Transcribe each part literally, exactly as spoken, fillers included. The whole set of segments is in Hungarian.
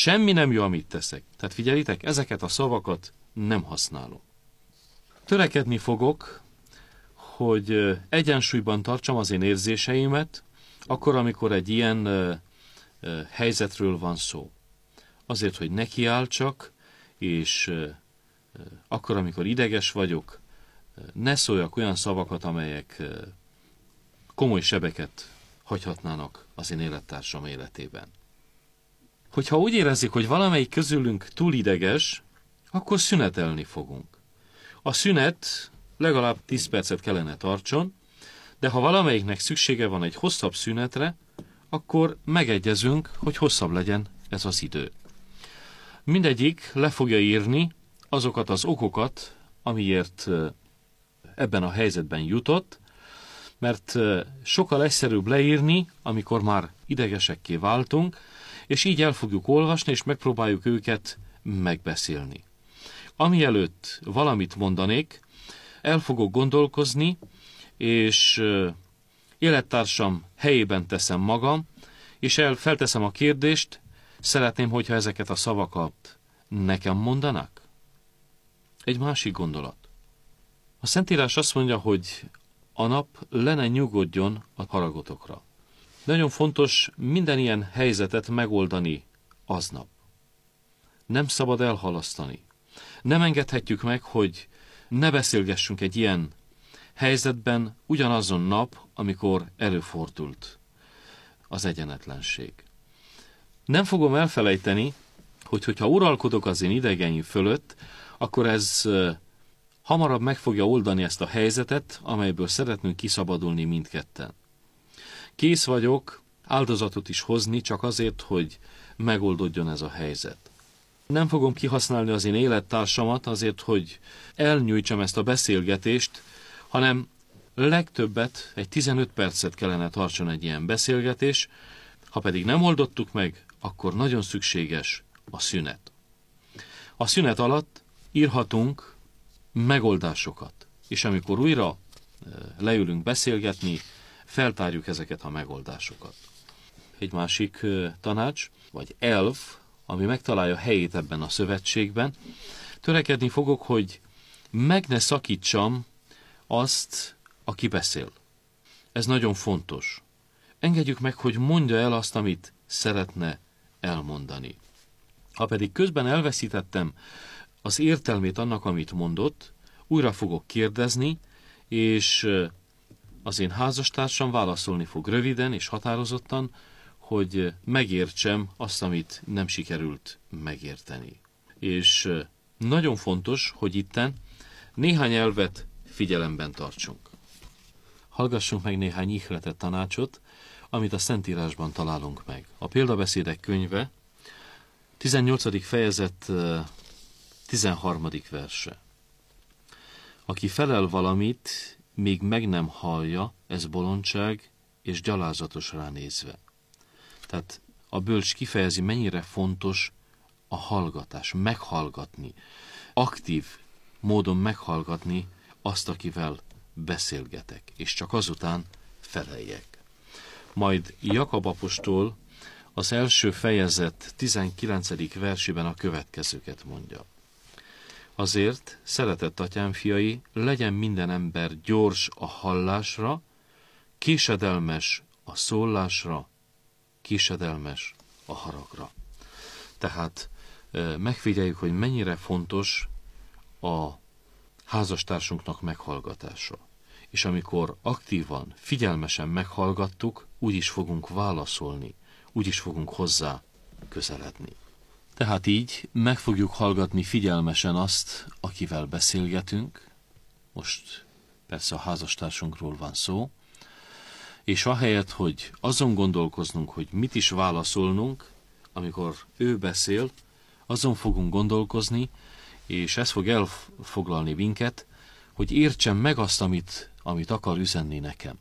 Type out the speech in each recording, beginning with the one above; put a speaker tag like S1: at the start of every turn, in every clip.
S1: semmi nem jó, amit teszek. Tehát figyelitek, ezeket a szavakat nem használom. Törekedni fogok, hogy egyensúlyban tartsam az én érzéseimet, akkor, amikor egy ilyen uh, uh, helyzetről van szó. Azért, hogy nekiáltsak, és uh, uh, akkor, amikor ideges vagyok, uh, ne szóljak olyan szavakat, amelyek uh, komoly sebeket hagyhatnának az én élettársam életében. Hogyha úgy érezzük, hogy valamelyik közülünk túl ideges, akkor szünetelni fogunk. A szünet legalább tíz percet kellene tartson, de ha valamelyiknek szüksége van egy hosszabb szünetre, akkor megegyezünk, hogy hosszabb legyen ez az idő. Mindegyik le fogja írni azokat az okokat, amiért ebben a helyzetben jutott, mert sokkal egyszerűbb leírni, amikor már idegesekké váltunk, és így el fogjuk olvasni, és megpróbáljuk őket megbeszélni. Amielőtt valamit mondanék, el fogok gondolkozni, és élettársam helyében teszem magam, és el, felteszem a kérdést, szeretném, hogyha ezeket a szavakat nekem mondanák? Egy másik gondolat. A Szentírás azt mondja, hogy a nap le ne nyugodjon a haragotokra. Nagyon fontos minden ilyen helyzetet megoldani aznap. Nem szabad elhalasztani. Nem engedhetjük meg, hogy ne beszélgessünk egy ilyen helyzetben ugyanazon nap, amikor előfordult az egyenetlenség. Nem fogom elfelejteni, hogy hogyha uralkodok az én idegeim fölött, akkor ez hamarabb meg fogja oldani ezt a helyzetet, amelyből szeretnünk kiszabadulni mindketten. Kész vagyok áldozatot is hozni, csak azért, hogy megoldódjon ez a helyzet. Nem fogom kihasználni az én élettársamat azért, hogy elnyújtsam ezt a beszélgetést, hanem legtöbbet, egy tizenöt percet kellene tartson egy ilyen beszélgetés, ha pedig nem oldottuk meg, akkor nagyon szükséges a szünet. A szünet alatt írhatunk megoldásokat, és amikor újra leülünk beszélgetni, feltárjuk ezeket a megoldásokat. Egy másik tanács, vagy elv, ami megtalálja helyét ebben a szövetségben, törekedni fogok, hogy meg ne szakítsam azt, aki beszél. Ez nagyon fontos. Engedjük meg, hogy mondja el azt, amit szeretne elmondani. Ha pedig közben elveszítettem az értelmét annak, amit mondott, újra fogok kérdezni, és az én házastársam válaszolni fog röviden és határozottan, hogy megértsem azt, amit nem sikerült megérteni. És nagyon fontos, hogy itten néhány elvet figyelemben tartsunk. Hallgassunk meg néhány ihletett tanácsot, amit a Szentírásban találunk meg. A Példabeszédek könyve, tizennyolcadik fejezet, tizenharmadik verse. Aki felel valamit, míg meg nem hallja, ez bolondság és gyalázatos ránézve. Tehát a bölcs kifejezi, mennyire fontos a hallgatás, meghallgatni, aktív módon meghallgatni azt, akivel beszélgetek, és csak azután feleljek. Majd Jakab apostol az első fejezet tizenkilencedik versében a következőket mondja. Azért, szeretett atyám fiai, legyen minden ember gyors a hallásra, késedelmes a szólásra, késedelmes a haragra. Tehát megfigyeljük, hogy mennyire fontos a házastársunknak meghallgatása. És amikor aktívan, figyelmesen meghallgattuk, úgy is fogunk válaszolni, úgy is fogunk hozzá közeledni. Tehát így meg fogjuk hallgatni figyelmesen azt, akivel beszélgetünk. Most persze a házastársunkról van szó. És ahelyett, hogy azon gondolkoznunk, hogy mit is válaszolnunk, amikor ő beszél, azon fogunk gondolkozni, és ez fog elfoglalni minket, hogy értsem meg azt, amit, amit akar üzenni nekem.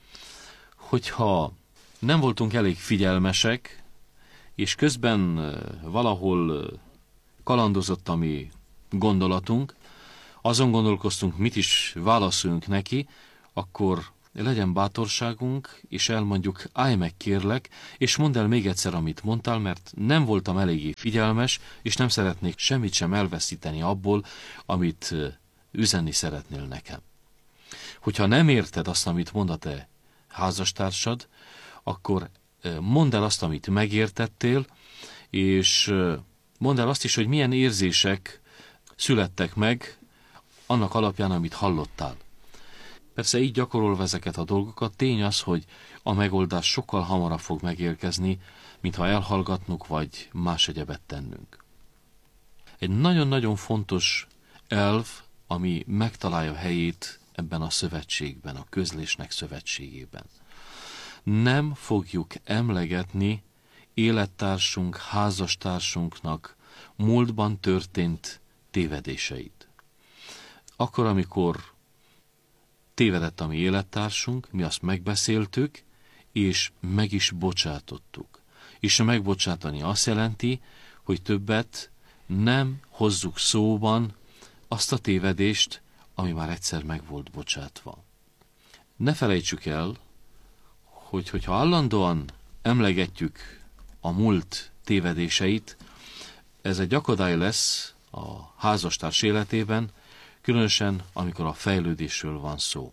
S1: Hogyha nem voltunk elég figyelmesek, és közben valahol kalandozott a mi gondolatunk, azon gondolkoztunk, mit is válaszoljunk neki, akkor legyen bátorságunk, és elmondjuk, állj meg kérlek, és mondd el még egyszer, amit mondtál, mert nem voltam eléggé figyelmes, és nem szeretnék semmit sem elveszíteni abból, amit üzenni szeretnél nekem. Hogyha nem érted azt, amit mond a te házastársad, akkor mondd el azt, amit megértettél, és mondd el azt is, hogy milyen érzések születtek meg annak alapján, amit hallottál. Persze így gyakorolva ezeket a dolgokat, tény az, hogy a megoldás sokkal hamarabb fog megérkezni, mintha elhallgatnunk, vagy más egyebet tennünk. Egy nagyon-nagyon fontos elv, ami megtalálja helyét ebben a szövetségben, a közlésnek szövetségében. Nem fogjuk emlegetni élettársunk, házastársunknak múltban történt tévedéseit. Akkor, amikor tévedett a mi élettársunk, mi azt megbeszéltük, és meg is bocsátottuk. És megbocsátani azt jelenti, hogy többet nem hozzuk szóban azt a tévedést, ami már egyszer meg volt bocsátva. Ne felejtsük el, hogy hogyha állandóan emlegetjük a múlt tévedéseit, ez egy akadály lesz a házastárs életében, különösen amikor a fejlődésről van szó.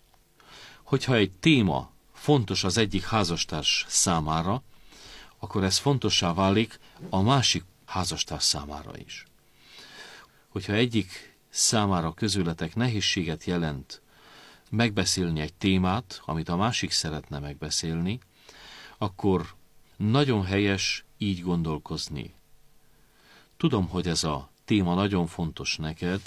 S1: Hogyha egy téma fontos az egyik házastárs számára, akkor ez fontossá válik a másik házastárs számára is. Hogyha egyik számára közületek nehézséget jelent megbeszélni egy témát, amit a másik szeretne megbeszélni, akkor nagyon helyes így gondolkozni. Tudom, hogy ez a téma nagyon fontos neked,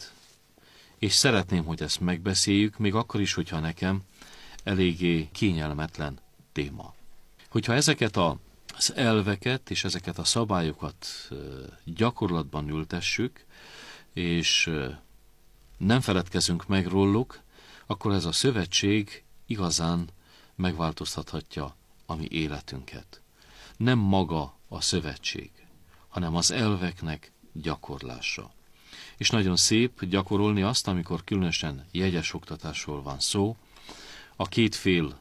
S1: és szeretném, hogy ezt megbeszéljük, még akkor is, hogyha nekem eléggé kényelmetlen téma. Hogyha ezeket az elveket és ezeket a szabályokat gyakorlatban ültessük, és nem feledkezünk meg róluk, akkor ez a szövetség igazán megváltoztathatja a mi életünket. Nem maga a szövetség, hanem az elveknek gyakorlása. És nagyon szép gyakorolni azt, amikor különösen jegyes oktatásról van szó. A két fél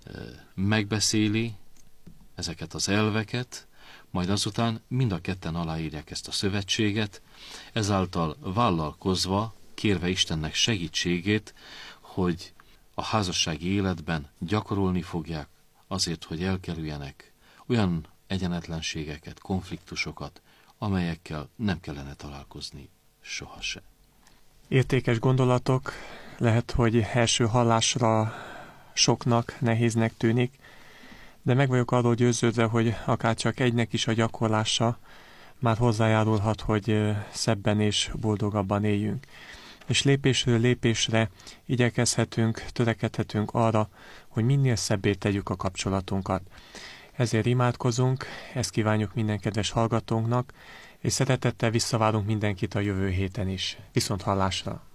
S1: megbeszéli ezeket az elveket, majd azután mind a ketten aláírják ezt a szövetséget, ezáltal vállalkozva, kérve Istennek segítségét, hogy a házassági életben gyakorolni fogják azért, hogy elkerüljenek olyan egyenetlenségeket, konfliktusokat, amelyekkel nem kellene találkozni sohasem.
S2: Értékes gondolatok, lehet, hogy első hallásra soknak, nehéznek tűnik, de meg vagyok arról győződve, hogy akár csak egynek is a gyakorlása már hozzájárulhat, hogy szebben és boldogabban éljünk. És lépésről lépésre igyekezhetünk, törekedhetünk arra, hogy minél szebbé tegyük a kapcsolatunkat. Ezért imádkozunk, ezt kívánjuk minden kedves hallgatónknak, és szeretettel visszavárunk mindenkit a jövő héten is. Viszont hallásra!